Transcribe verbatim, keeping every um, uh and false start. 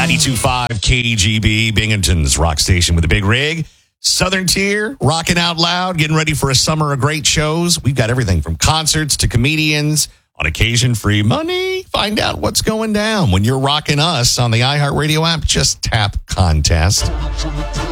ninety-two point five K G B, Binghamton's rock station with a big rig. Southern Tier, rocking out loud, getting ready for a summer of great shows. We've got everything from concerts to comedians, on occasion free money. Find out what's going down when you're rocking us on the iHeartRadio app. Just tap contest.